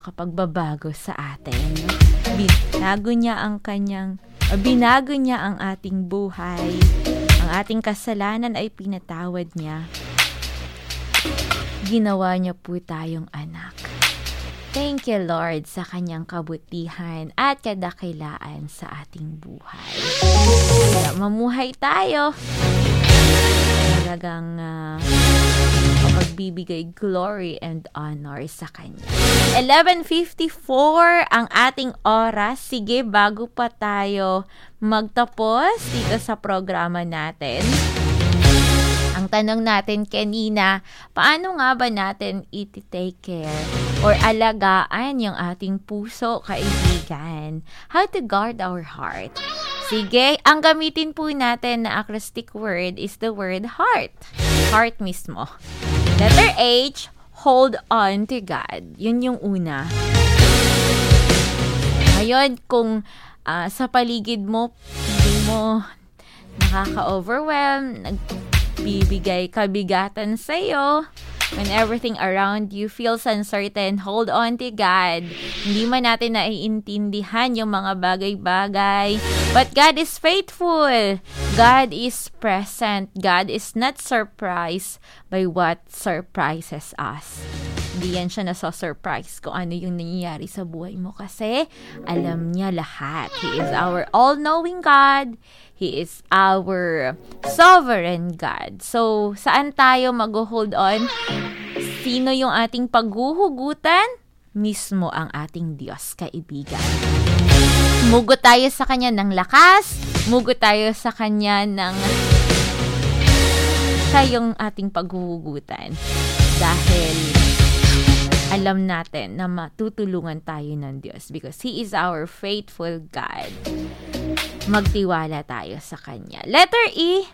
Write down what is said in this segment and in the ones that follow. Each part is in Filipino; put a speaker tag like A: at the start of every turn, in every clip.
A: makapagbabago sa atin. Binago niya ang ating buhay. Ang ating kasalanan ay pinatawad niya. Ginawa niya po tayong anak. Thank you, Lord, sa kanyang kabutihan at kadakilaan sa ating buhay. Kaya mamuhay tayo. Talagang pagbibigay glory and honor sa kanya. 11:54 ang ating oras. Sige, bago pa tayo magtapos dito sa programa natin, ang tanong natin kanina, paano nga ba natin i-take care or alagaan yung ating puso, kaibigan? How to guard our heart? Sige, ang gamitin po natin na acrostic word is the word heart. Heart mismo. Letter H, hold on to God. Yun yung una. Ngayon, kung sa paligid mo, hindi mo nakaka-overwhelm, nagbibigay kabigatan sa'yo, when everything around you feels uncertain, hold on to God. Hindi man natin naiintindihan yung mga bagay-bagay, but God is faithful. God is present. God is not surprised by what surprises us. Hindi yan siya nasa-surprise kung ano yung nangyayari sa buhay mo kasi alam niya lahat. He is our all-knowing God. He is our sovereign God. So, saan tayo mag-hold on? Sino yung ating paghuhugutan? Mismo ang ating Diyos, kaibigan. Mugot tayo sa Kanya ng lakas. Mugot tayo sa Kanya ng siya yung ating paghuhugutan. Dahil alam natin na matutulungan tayo ng Diyos because He is our faithful God. Magtiwala tayo sa Kanya. Letter E.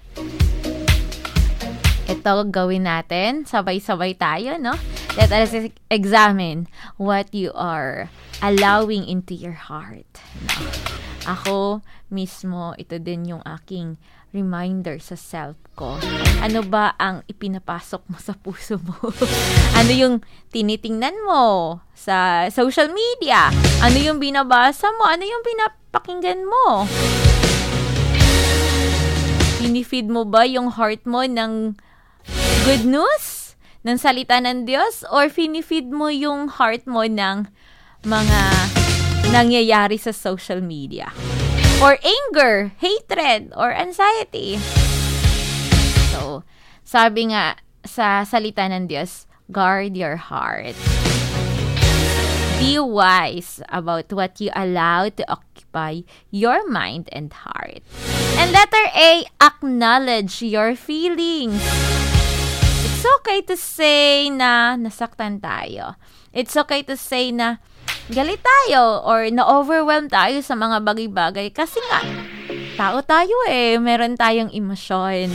A: Ito gawin natin. Sabay-sabay tayo, no? Let us examine what you are allowing into your heart. No? Ako mismo, ito din yung aking reminder sa self ko. Ano ba ang ipinapasok mo sa puso mo? Ano yung tinitingnan mo sa social media? Ano yung binabasa mo? Ano yung pinapakinggan mo? Pinifeed mo ba yung heart mo ng good news? Ng salita ng Diyos? Or pinifeed mo yung heart mo ng mga nangyayari sa social media? Or anger, hatred, or anxiety. So, sabi nga sa salita ng Diyos, guard your heart. Be wise about what you allow to occupy your mind and heart. And letter A, acknowledge your feelings. It's okay to say na nasaktan tayo. It's okay to say na galit tayo or na-overwhelm tayo sa mga bagay-bagay kasi nga, tao tayo meron tayong emosyon.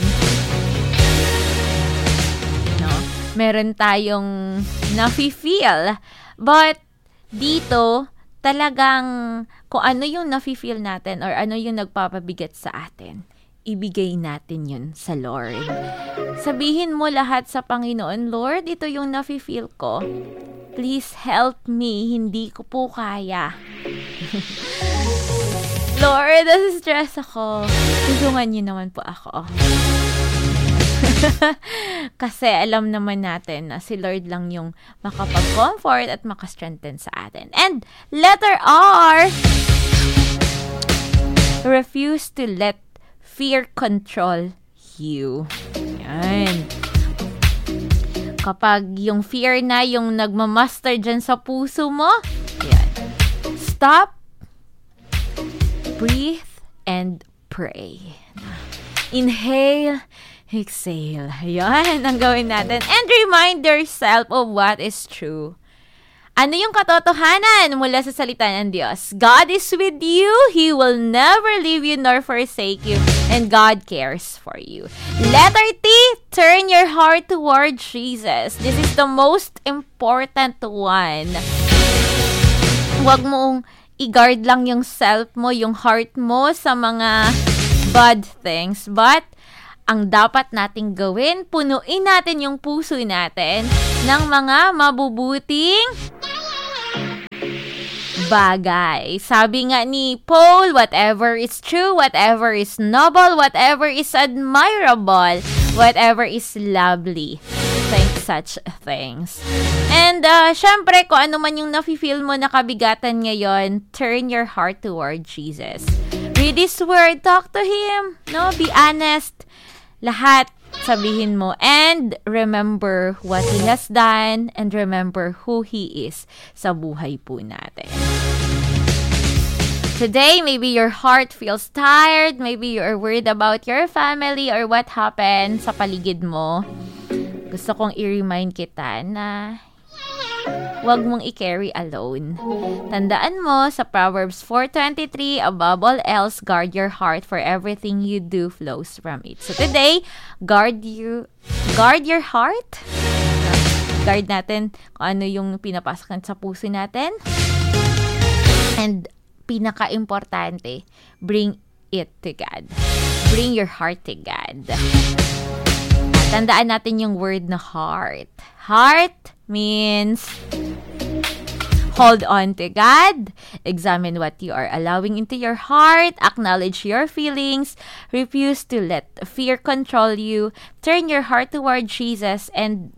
A: No? Meron tayong nafe-feel. But, dito, talagang kung ano yung nafe-feel natin or ano yung nagpapabigat sa atin, ibigay natin yun sa Lord. Sabihin mo lahat sa Panginoon, Lord, ito yung nafe-feel ko. Please help me. Hindi ko po kaya. Lord, nasa-stress ako. Tulungan niyo naman po ako. Kasi alam naman natin na si Lord lang yung makapag-comfort at makastrengthen sa atin. And letter R, refuse to let fear control you. Yan. Kapag yung fear na yung nagmamaster dyan sa puso mo, yan. Stop, breathe, and pray. Inhale, exhale. Yan ang gawin natin. And remind yourself of what is true. Ano yung katotohanan mula sa salita ng Diyos? God is with you. He will never leave you nor forsake you. And God cares for you. Letter T, turn your heart toward Jesus. This is the most important one. Huwag mong i-guard lang yung self mo, yung heart mo sa mga bad things. But, ang dapat nating gawin, punuin natin yung puso natin ng mga mabubuting bagay. Sabi nga ni Paul, whatever is true, whatever is noble, whatever is admirable, whatever is lovely, think such things. And syempre, kung ano man yung nafe-feel mo na kabigatan ngayon, turn your heart toward Jesus. Read His Word, talk to Him, no? Be honest. Lahat sabihin mo, and remember what He has done, and remember who He is sa buhay po natin. Today, maybe your heart feels tired, maybe you're worried about your family or what happened sa paligid mo. Gusto kong i-remind kita na huwag mong i-carry alone. Tandaan mo sa Proverbs 4:23, above all else, guard your heart, for everything you do flows from it. So today, guard your heart. Guard natin kung ano yung pinapasok sa puso natin. And pinaka-importante, bring it to God. Bring your heart to God. Tandaan natin yung word na heart. Heart means hold on to God. Examine what you are allowing into your heart. Acknowledge your feelings. Refuse to let fear control you. Turn your heart toward Jesus. And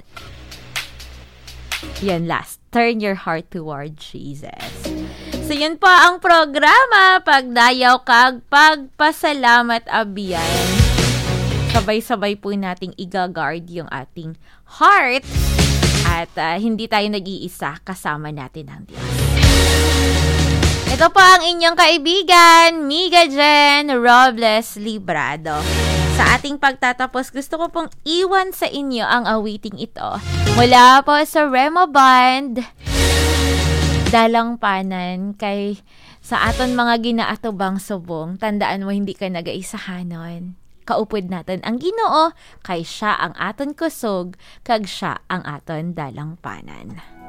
A: yan last. Turn your heart toward Jesus. So yun po ang programa. Pagdayaw kag pagpasalamat abiyan. Sabay-sabay po nating i-guard yung ating heart at hindi tayo nag-iisa, kasama natin ang Diyos. Ito po ang inyong kaibigan, Miga Jen Robles Librado. Sa ating pagtatapos, gusto ko pong iwan sa inyo ang awiting ito. Mula po sa Rema Band, Dalang Panan, kay sa aton mga ginaatubang subong, tandaan mo hindi ka nag-aisahanon. Kaupod natin ang Ginoo, kay siya ang aton kusog, kag siya ang aton dalang panan.